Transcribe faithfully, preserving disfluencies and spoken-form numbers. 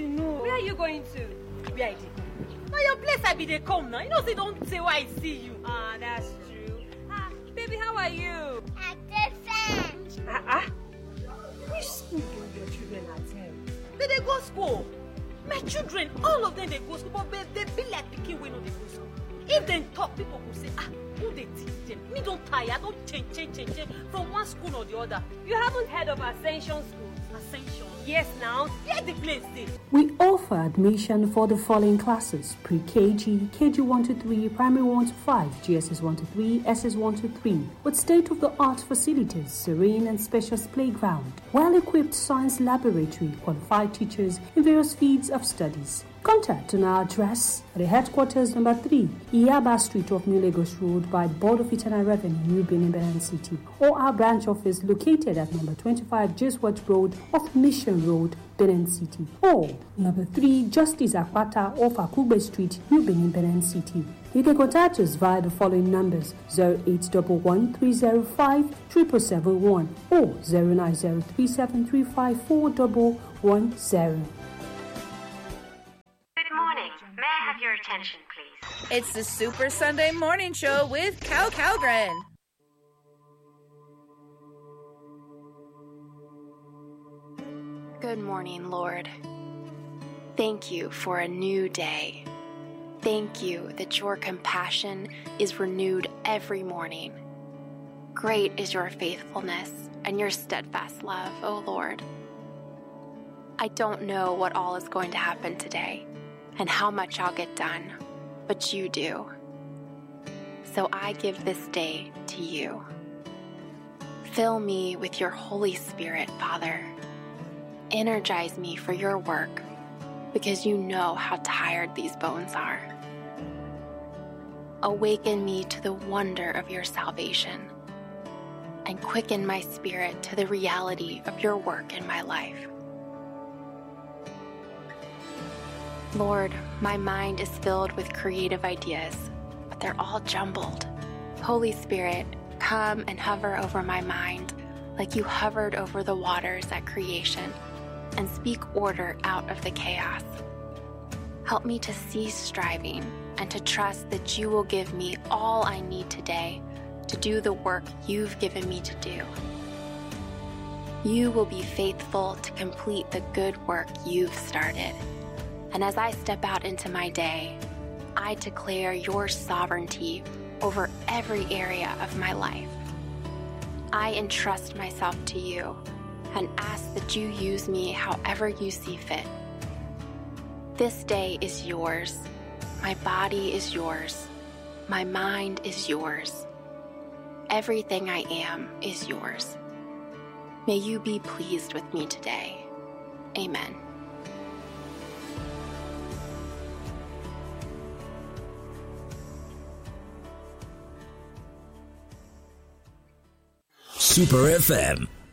you know. Where are you going to? Where I did? Now your place I be they come now. You know, say don't say why I see you. Ah, that's true. Ah, baby, how are you? At the fence. Ah, ah. Which school do your children attend? They they go school. My children, all of them they go school, but they, they be like picking when they go school. If they talk, people will say, ah, who they teach them? Me don't tire, don't change, change, change, change from one school or the other. You haven't heard of Ascension School? Ascension. Yes, now. Where the place is? We offer admission for the following classes: pre-K G, K G one to three, primary one to five, G S S one to three, S S one to three, with state-of-the-art facilities, serene and spacious playground, well-equipped science laboratory, qualified teachers in various fields of studies. Contact on our address at the headquarters number three, Iyaba Street off New Lagos Road by Board of Internal Revenue, New Benin, Benin City, or our branch office located at number twenty-five Jeswat Road off Mission Road, Benin City, or number three Justice Akpata off Akugbe Street, New Benin, Benin City. You can contact us via the following numbers: zero eight one one, three zero five, seven seven seven one or zero nine zero three seven three five four one one zero. May I have your attention, please? It's the Super Sunday Morning Show with Cal Calgren. Good morning, Lord. Thank you for a new day. Thank you that your compassion is renewed every morning. Great is your faithfulness and your steadfast love, O Lord. I don't know what all is going to happen today and how much I'll get done, but you do. So I give this day to you. Fill me with your Holy Spirit, Father. Energize me for your work, because you know how tired these bones are. Awaken me to the wonder of your salvation, and quicken my spirit to the reality of your work in my life. Lord, my mind is filled with creative ideas, but they're all jumbled. Holy Spirit, come and hover over my mind like you hovered over the waters at creation, and speak order out of the chaos. Help me to cease striving and to trust that you will give me all I need today to do the work you've given me to do. You will be faithful to complete the good work you've started. And as I step out into my day, I declare your sovereignty over every area of my life. I entrust myself to you and ask that you use me however you see fit. This day is yours. My body is yours. My mind is yours. Everything I am is yours. May you be pleased with me today. Amen. Super F M